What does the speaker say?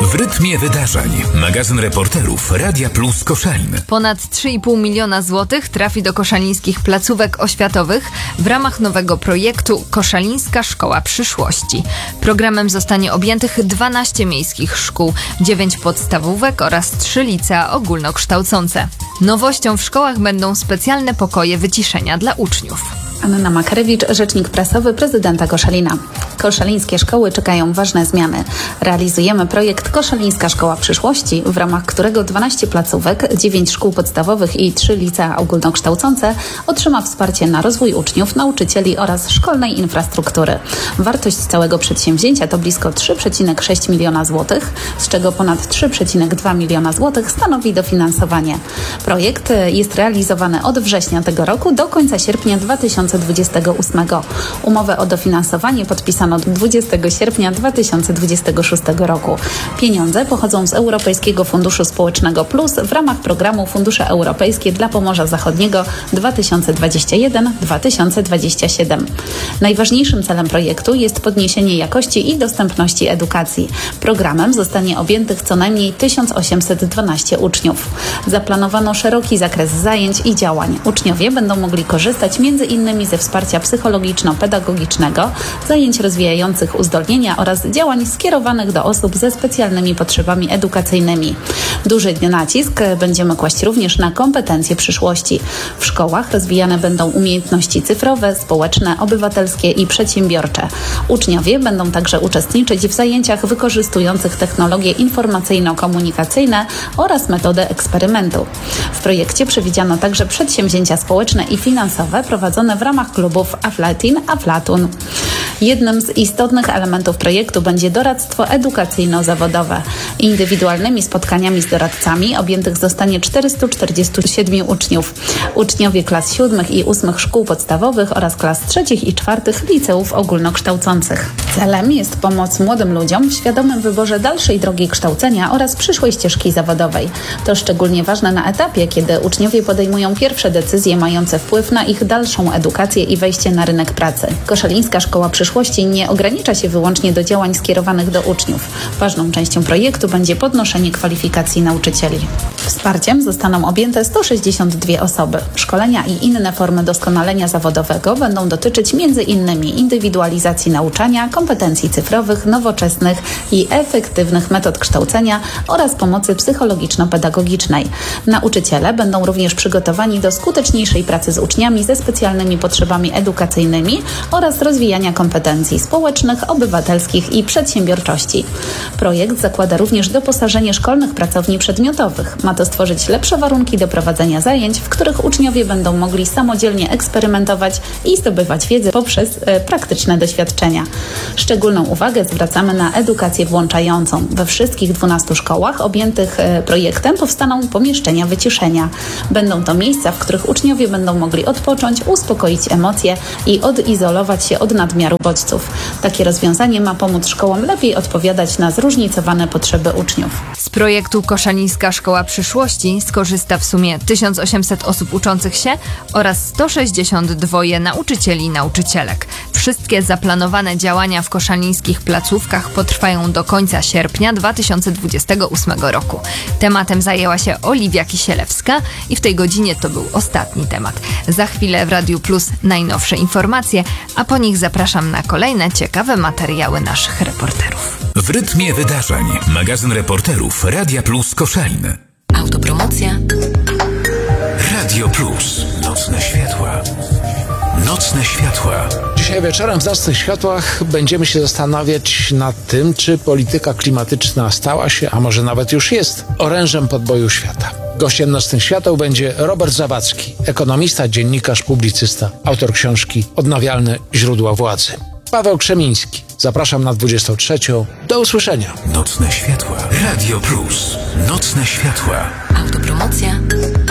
W rytmie wydarzeń. Magazyn reporterów Radia Plus Koszalin. Ponad 3,5 miliona złotych trafi do koszalińskich placówek oświatowych w ramach nowego projektu Koszalińska Szkoła Przyszłości. Programem zostanie objętych 12 miejskich szkół, 9 podstawówek oraz 3 licea ogólnokształcące. Nowością w szkołach będą specjalne pokoje wyciszenia dla uczniów. Anna Makarewicz, rzecznik prasowy prezydenta Koszalina. Koszalińskie szkoły czekają ważne zmiany. Realizujemy projekt Koszalińska Szkoła Przyszłości, w ramach którego 12 placówek, 9 szkół podstawowych i 3 licea ogólnokształcące otrzyma wsparcie na rozwój uczniów, nauczycieli oraz szkolnej infrastruktury. Wartość całego przedsięwzięcia to blisko 3,6 miliona złotych, z czego ponad 3,2 miliona złotych stanowi dofinansowanie. Projekt jest realizowany od września tego roku do końca sierpnia 2028. Umowę o dofinansowanie podpisano 20 sierpnia 2026 roku. Pieniądze pochodzą z Europejskiego Funduszu Społecznego Plus w ramach programu Fundusze Europejskie dla Pomorza Zachodniego 2021-2027. Najważniejszym celem projektu jest podniesienie jakości i dostępności edukacji. Programem zostanie objętych co najmniej 1812 uczniów. Zaplanowano szeroki zakres zajęć i działań. Uczniowie będą mogli korzystać m.in. ze wsparcia psychologiczno-pedagogicznego, zajęć rozwijających uzdolnienia oraz działań skierowanych do osób ze specjalnymi potrzebami edukacyjnymi. Duży nacisk będziemy kłaść również na kompetencje przyszłości. W szkołach rozwijane będą umiejętności cyfrowe, społeczne, obywatelskie i przedsiębiorcze. Uczniowie będą także uczestniczyć w zajęciach wykorzystujących technologie informacyjno-komunikacyjne oraz metodę eksperymentu. W projekcie przewidziano także przedsięwzięcia społeczne i finansowe prowadzone w ramach klubów Aflatun. Jednym z istotnych elementów projektu będzie doradztwo edukacyjno-zawodowe. Indywidualnymi spotkaniami z doradcami objętych zostanie 447 uczniów. Uczniowie klas 7 i 8 szkół podstawowych oraz klas 3 i 4 liceów ogólnokształcących. Celem jest pomoc młodym ludziom w świadomym wyborze dalszej drogi kształcenia oraz przyszłej ścieżki zawodowej. To szczególnie ważne na etapie, kiedy uczniowie podejmują pierwsze decyzje mające wpływ na ich dalszą edukację i wejście na rynek pracy. Koszalińska Szkoła Przyszłości nie ogranicza się wyłącznie do działań skierowanych do uczniów. Ważną częścią projektu będzie podnoszenie kwalifikacji nauczycieli. Wsparciem zostaną objęte 162 osoby. Szkolenia i inne formy doskonalenia zawodowego będą dotyczyć m.in. indywidualizacji nauczania, kompetencji cyfrowych, nowoczesnych i efektywnych metod kształcenia oraz pomocy psychologiczno-pedagogicznej. Nauczyciele będą również przygotowani do skuteczniejszej pracy z uczniami ze specjalnymi potrzebami edukacyjnymi oraz rozwijania kompetencji społecznych, obywatelskich i przedsiębiorczości. Projekt zakłada również doposażenie szkolnych pracowni przedmiotowych. Ma to stworzyć lepsze warunki do prowadzenia zajęć, w których uczniowie będą mogli samodzielnie eksperymentować i zdobywać wiedzę poprzez praktyczne doświadczenia. Szczególną uwagę zwracamy na edukację włączającą. We wszystkich 12 szkołach objętych projektem powstaną pomieszczenia wyciszenia. Będą to miejsca, w których uczniowie będą mogli odpocząć, uspokoić emocje i odizolować się od nadmiaru bodźców. Takie rozwiązanie ma pomóc szkołom lepiej odpowiadać na zróżnicowane potrzeby uczniów. Z projektu Koszalińska Szkoła Przyszłości skorzysta w sumie 1800 osób uczących się oraz 162 nauczycieli i nauczycielek. Wszystkie zaplanowane działania w koszalińskich placówkach potrwają do końca sierpnia 2028 roku. Tematem zajęła się Oliwia Kisielewska i w tej godzinie to był ostatni temat. Za chwilę w Radiu Plus najnowsze informacje, a po nich zapraszam na kolejne ciekawe materiały naszych reporterów. W rytmie wydarzeń. Magazyn reporterów Radia Plus Koszalin. Autopromocja. Radio Plus. Nocne światła. Nocne światła. Dzisiaj wieczorem w Nocnych Światłach będziemy się zastanawiać nad tym, czy polityka klimatyczna stała się, a może nawet już jest, orężem podboju świata. Gościem Nocnych Świateł będzie Robert Zawadzki, ekonomista, dziennikarz, publicysta, autor książki Odnawialne źródła władzy. Paweł Krzemiński. Zapraszam na 23. Do usłyszenia. Nocne światła. Radio Plus. Nocne światła. Autopromocja.